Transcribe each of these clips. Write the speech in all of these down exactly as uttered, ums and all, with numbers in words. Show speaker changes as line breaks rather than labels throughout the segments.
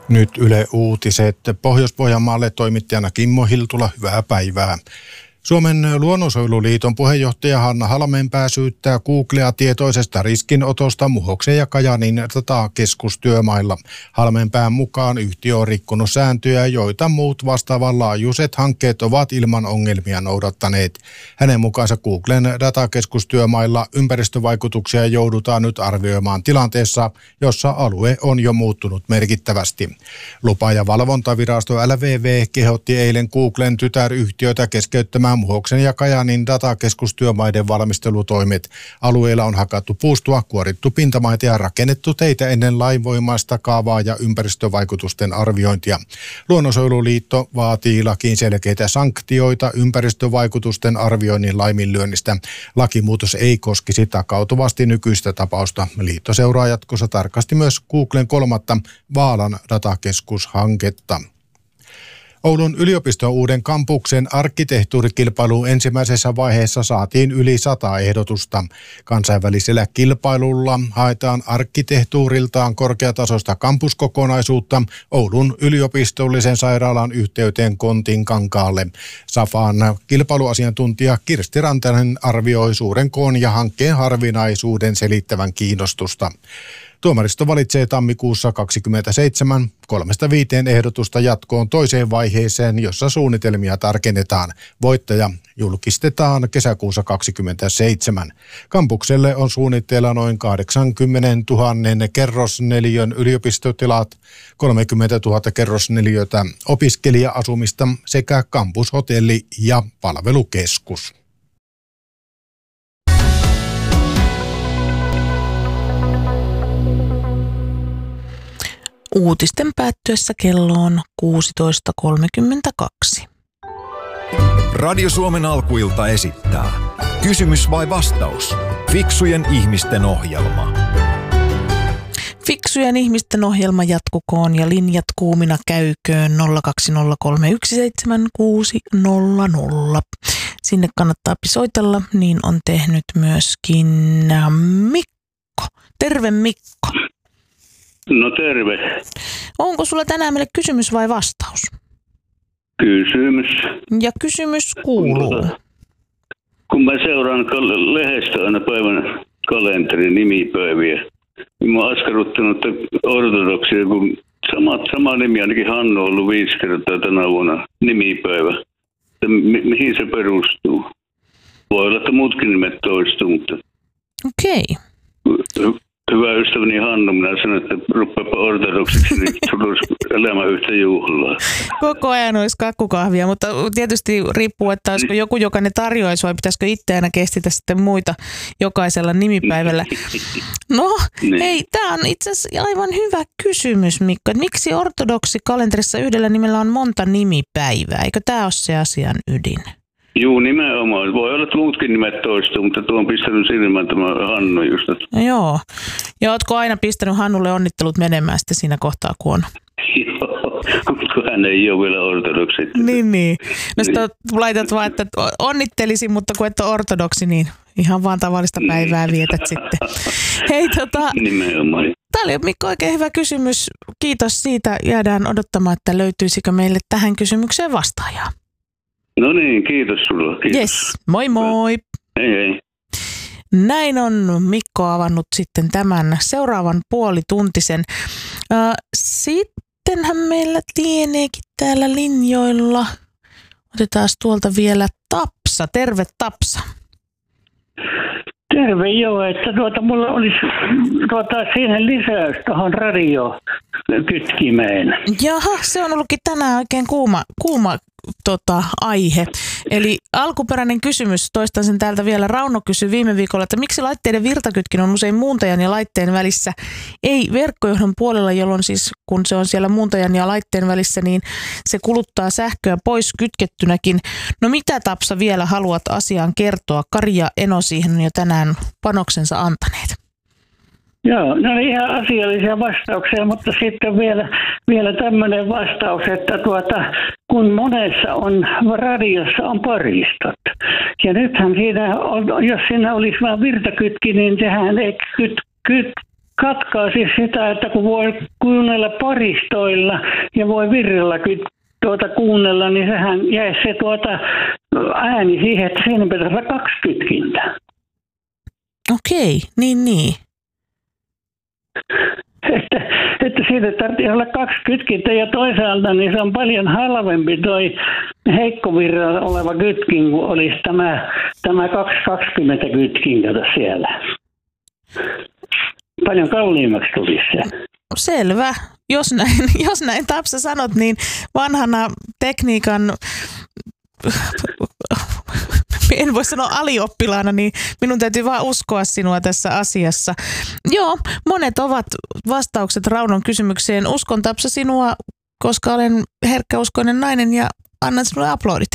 Nyt Yle Uutiset. Pohjois-Pohjanmaalle toimittajana Kimmo Hiltula, hyvää päivää. Suomen luonnonsuojeluliiton puheenjohtaja Hanna Halmeenpää syyttää Googlea tietoisesta riskinotosta Muhoksen ja Kajaanin datakeskustyömailla. Halmeenpään mukaan yhtiö on rikkonut sääntöjä, joita muut vastaavanlaajuiset hankkeet ovat ilman ongelmia noudattaneet. Hänen mukaansa Googlen datakeskustyömailla ympäristövaikutuksia joudutaan nyt arvioimaan tilanteessa, jossa alue on jo muuttunut merkittävästi. Lupa- ja valvontavirasto L V V kehotti eilen Googlen tytäryhtiötä keskeyttämään Muhoksen ja Kajaanin datakeskustyömaiden valmistelutoimet. Alueilla on hakattu puustoa, kuorittu pintamaita ja rakennettu teitä ennen lainvoimaista kaavaa ja ympäristövaikutusten arviointia. Luonnonsuojeluliitto vaatii lakiin selkeitä sanktioita ympäristövaikutusten arvioinnin laiminlyönnistä. Lakimuutos ei koskisi takautuvasti nykyistä tapausta. Liitto seuraa jatkossa tarkasti myös Googlen kolmatta Vaalan datakeskushanketta. Oulun yliopiston uuden kampuksen arkkitehtuurikilpailuun ensimmäisessä vaiheessa saatiin yli sata ehdotusta. Kansainvälisellä kilpailulla haetaan arkkitehtuuriltaan korkeatasoista kampuskokonaisuutta Oulun yliopistollisen sairaalan yhteyteen Kontinkankaalle. Safan kilpailuasiantuntija Kirsti Rantanen arvioi suuren koon ja hankkeen harvinaisuuden selittävän kiinnostusta. Tuomaristo valitsee tammikuussa kaksikymmentäseitsemän kolmesta viiteen ehdotusta jatkoon toiseen vaiheeseen, jossa suunnitelmia tarkennetaan. Voittaja julkistetaan kesäkuussa kaksikymmentäseitsemän. Kampukselle on suunnitteilla noin kahdeksankymmentätuhatta kerrosneliön yliopistotilat, kolmekymmentätuhatta kerrosneliötä opiskelija-asumista sekä kampushotelli ja palvelukeskus.
Uutisten päättyessä kello on kuusitoista kolmekymmentäkaksi.
Radio Suomen alkuilta esittää Kysymys vai vastaus? Fiksujen ihmisten ohjelma.
Fiksujen ihmisten ohjelma jatkukoon ja linjat kuumina käyköön nolla kaksi nolla kolme yksi seitsemän kuusi nolla nolla. Sinne kannattaa soitella, niin on tehnyt myöskin Mikko. Terve Mikko.
No terve.
Onko sulla tänään meille kysymys vai vastaus?
Kysymys.
Ja kysymys kuuluu.
Kun mä seuraan kal- lehdestä aina päivän kalenterin nimipäiviä, niin mä oon askarruttanut ortodoksia, kun sama, sama nimi, ainakin Hannu on ollut viisi kertaa tänä vuonna nimipäivä. Mi- mihin se perustuu? Voi olla, että muutkin nimet toistuu, mutta...
Okei.
Okay. Hyvä ystäväni Hannu, minä sanon, että rupeapa ortodoksiksi, niin tulisi elämä yhtä juhlaa.
Koko ajan olisi kakkukahvia, mutta tietysti riippuu, että olisiko joku, joka ne tarjoaisi, vai pitäisikö itse aina kestitä sitten muita jokaisella nimipäivällä. No, niin. Hei, tämä on itse asiassa aivan hyvä kysymys, Mikko. Että miksi ortodoksi kalenterissa yhdellä nimellä on monta nimipäivää? Eikö tämä ole se asian ydin?
Juu, nimenomaan. Voi olla, että muutkin nimet toistuu, mutta tuo on pistänyt silmään tämä Hannu just.
No joo. Ja ootko aina pistänyt Hannulle onnittelut menemään sitten siinä kohtaa, kun on?
Joo, kun hän ei ole vielä ortodoksi.
Niin, niin. No sitten laitat vaan, että onnittelisin, mutta kun et ole ortodoksi, niin ihan vaan tavallista päivää vietät sitten. Hei, tota...
Nimenomaan.
Tämä oli Mikko oikein hyvä kysymys. Kiitos siitä. Jäädään odottamaan, että löytyisikö meille tähän kysymykseen vastaajaa.
No niin, kiitos sulla. Kiitos.
Yes, moi moi.
Hei hei.
Näin on Mikko avannut sitten tämän seuraavan puolituntisen. Sittenhän meillä lieneekin täällä linjoilla. Otetaan tuolta vielä Tapsa. Terve Tapsa.
Terve joo, että tuota, mulla olisi tuota, siihen lisäys tuohon radiokytkimeen.
Jaha, se on ollutkin tänään oikein kuuma, kuuma tota, aihe. Eli alkuperäinen kysymys, toistan sen täältä vielä. Rauno kysyi viime viikolla, että miksi laitteiden virtakytkin on usein muuntajan ja laitteen välissä, ei verkkojohdon puolella, jolloin siis kun se on siellä muuntajan ja laitteen välissä, niin se kuluttaa sähköä pois kytkettynäkin. No mitä Tapsa vielä haluat asiaan kertoa? Kari ja Eno siihen on jo tänään panoksensa antaneet.
Joo, no ihan asiallisia vastauksia, mutta sitten vielä, vielä tämmöinen vastaus, että tuota, kun monessa on radiossa on paristot. Ja nythän siinä on, jos siinä olisi vain virtakytki, niin sehän ei kyt, kyt, katkaisi sitä, että kun voi kuunnella paristoilla ja voi virrellakin tuota kuunnella, niin sehän jäisi se tuota ääni siihen, että siinä pitäisi olla kaksi kytkintä.
Okei, niin niin.
Että, että siitä tarvitsee olla kaksi kytkintä ja toisaalta niin se on paljon halvempi toi heikkovirralla oleva kytkin, kuin olisi tämä, tämä kaksi kaksikymmentä kytkin, kato siellä. Paljon kalliimmaksi tulisi se.
Selvä. Jos näin, jos näin Tapsa sanot, niin vanhana tekniikan, en voi sanoa alioppilaana, niin minun täytyy vaan uskoa sinua tässä asiassa. Joo, monet ovat vastaukset Raunon kysymykseen. Uskon, Tapsa, sinua, koska olen herkkäuskoinen nainen ja annan sinulle aplodit.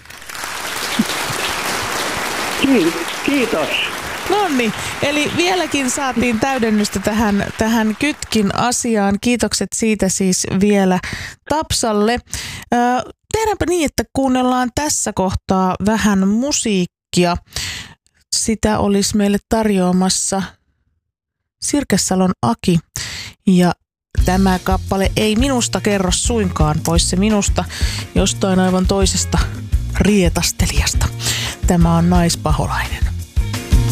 Kiitos.
Nonni, eli vieläkin saatiin täydennystä tähän, tähän kytkin asiaan. Kiitokset siitä siis vielä Tapsalle. Tehdäänpä niin, että kuunnellaan tässä kohtaa vähän musiikkia. Sitä olisi meille tarjoamassa Sirkessalon Aki. Ja tämä kappale ei minusta kerro suinkaan, pois se minusta jostain aivan toisesta rietastelijasta. Tämä on Naispaholainen.